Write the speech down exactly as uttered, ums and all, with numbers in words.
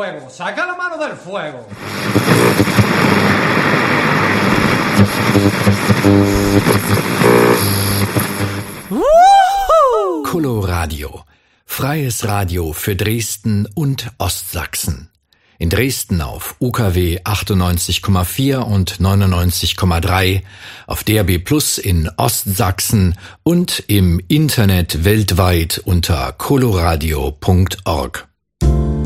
fuego. Saca la mano del fuego. Coloradio. Freies Radio für Dresden und Ostsachsen. In Dresden auf U K W achtundneunzig Komma vier und neunundneunzig Komma drei, auf D A B Plus in Ostsachsen und im Internet weltweit unter coloradio punkt org.